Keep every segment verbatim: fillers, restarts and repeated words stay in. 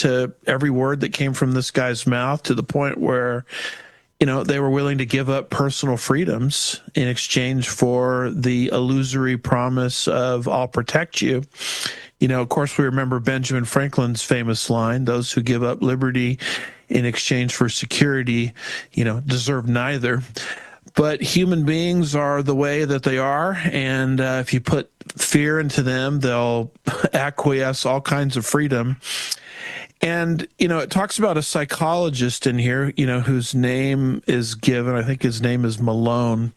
to every word that came from this guy's mouth, to the point where, you know, they were willing to give up personal freedoms in exchange for the illusory promise of "I'll protect you." You know, of course, we remember Benjamin Franklin's famous line, "Those who give up liberty in exchange for security, you know, deserve neither." But human beings are the way that they are, and uh, if you put fear into them, they'll acquiesce all kinds of freedom. And, you know, it talks about a psychologist in here, you know, whose name is given, I think his name is Malone,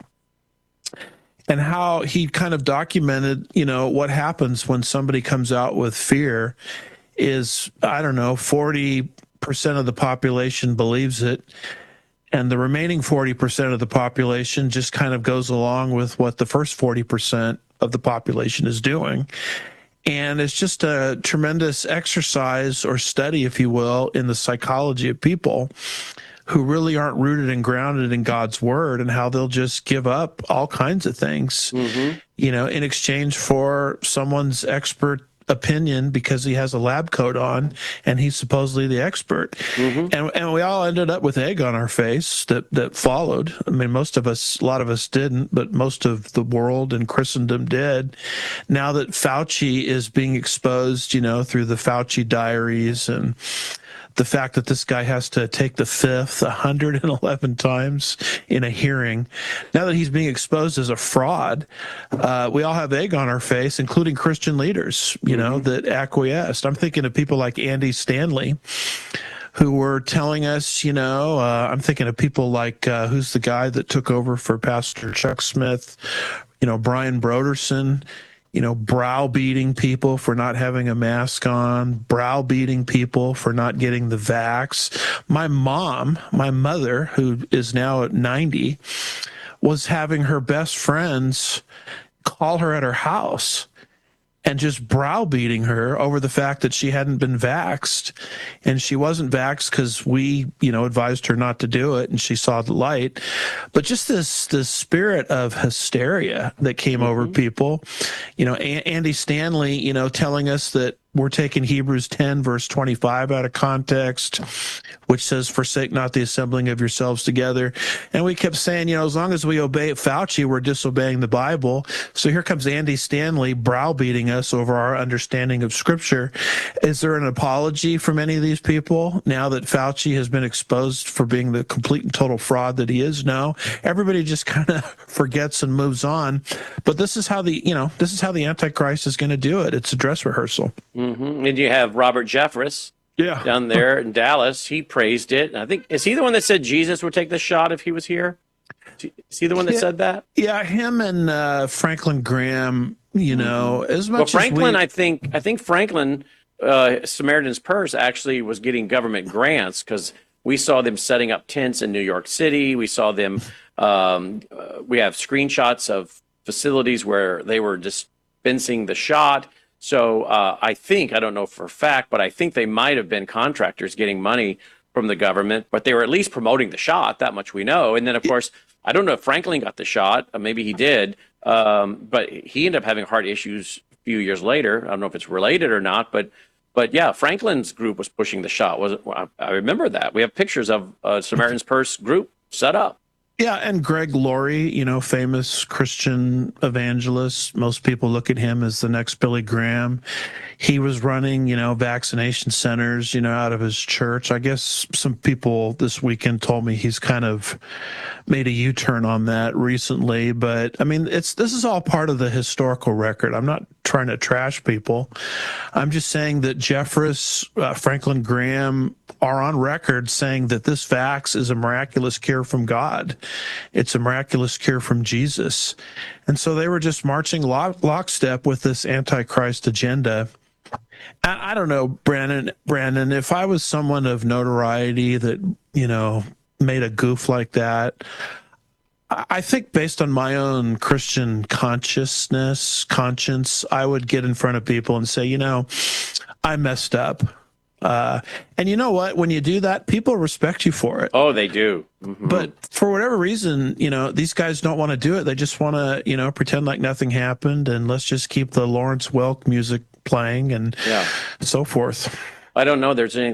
and how he kind of documented, you know, what happens when somebody comes out with fear is, I don't know, forty percent of the population believes it, and the remaining forty percent of the population just kind of goes along with what the first forty percent of the population is doing. And it's just a tremendous exercise or study, if you will, in the psychology of people who really aren't rooted and grounded in God's word, and how they'll just give up all kinds of things, mm-hmm. you know, in exchange for someone's expert opinion, because he has a lab coat on and he's supposedly the expert. Mm-hmm. And and we all ended up with egg on our face that, that followed. I mean, most of us, a lot of us didn't, but most of the world and Christendom did. Now that Fauci is being exposed, you know, through the Fauci diaries, and the fact that this guy has to take the fifth one hundred eleven times in a hearing, now that he's being exposed as a fraud, uh, we all have egg on our face, including Christian leaders, you know, mm-hmm. that acquiesced. I'm thinking of people like Andy Stanley, who were telling us, you know, uh, I'm thinking of people like, uh, who's the guy that took over for Pastor Chuck Smith, you know, Brian Broderson, you know, browbeating people for not having a mask on, browbeating people for not getting the vax. My mom, my mother, who is now at ninety, was having her best friends call her at her house and just browbeating her over the fact that she hadn't been vaxxed. And she wasn't vaxxed because we, you know, advised her not to do it, and she saw the light. But just this this spirit of hysteria that came mm-hmm. over people. You know, a- Andy Stanley, you know, telling us that we're taking Hebrews ten, verse twenty-five out of context, which says, "Forsake not the assembling of yourselves together." And we kept saying, you know, as long as we obey Fauci, we're disobeying the Bible. So here comes Andy Stanley browbeating us over our understanding of Scripture. Is there an apology from any of these people now that Fauci has been exposed for being the complete and total fraud that he is? No. Everybody just kind of forgets and moves on. But this is how the, you know, this is how the Antichrist is going to do it. It's a dress rehearsal. Mm-hmm. And you have Robert Jeffress yeah. down there in Dallas. He praised it. I think, is he the one that said Jesus would take the shot if he was here? Is he the one that yeah, said that? Yeah, him and uh, Franklin Graham, you know, mm-hmm. as much well, Franklin, as we... I think, I think Franklin, uh, Samaritan's Purse actually was getting government grants, because we saw them setting up tents in New York City. We saw them, um, uh, we have screenshots of facilities where they were dispensing the shot. So uh, I think, I don't know for a fact, but I think they might have been contractors getting money from the government, but they were at least promoting the shot. That much we know. And then, of course, I don't know if Franklin got the shot. Uh, maybe he did. Um, but he ended up having heart issues a few years later. I don't know if it's related or not, but but yeah, Franklin's group was pushing the shot. Was it? I, I remember that. We have pictures of uh, Samaritan's Purse group set up. Yeah, and Greg Laurie, you know, famous Christian evangelist. Most people look at him as the next Billy Graham. He was running, you know, vaccination centers, you know, out of his church. I guess some people this weekend told me he's kind of made a U-turn on that recently. But I mean, it's this is all part of the historical record. I'm not trying to trash people. I'm just saying that Jeffress, uh, Franklin Graham are on record saying that this vax is a miraculous cure from God. It's a miraculous cure from Jesus. And so they were just marching lock, lockstep with this Antichrist agenda. I, I don't know, Brandon, Brandon, if I was someone of notoriety that, you know, made a goof like that, I think based on my own Christian consciousness, conscience, I would get in front of people and say, you know, I messed up. Uh, and you know what? When you do that, people respect you for it. Oh, they do. Mm-hmm. But for whatever reason, you know, these guys don't want to do it. They just want to, you know, pretend like nothing happened, and let's just keep the Lawrence Welk music playing and yeah. so forth. I don't know. There's any